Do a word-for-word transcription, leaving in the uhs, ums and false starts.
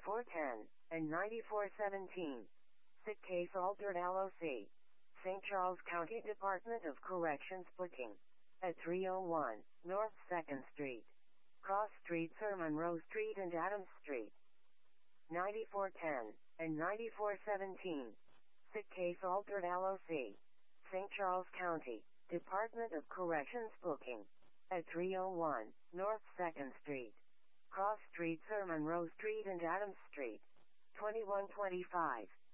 ninety-four ten, and ninety-four seventeen. Sick case altered L O C. Saint Charles County Department of Corrections booking. At three oh one, North second Street. Cross Street, Sir Monroe Street and Adams Street. ninety-four ten, and ninety-four seventeen. Sick case altered L O C. Saint Charles County Department of Corrections booking. At three oh one, North second Street. Cross Street, Sir Monroe Street and Adams Street. twenty-one twenty-five.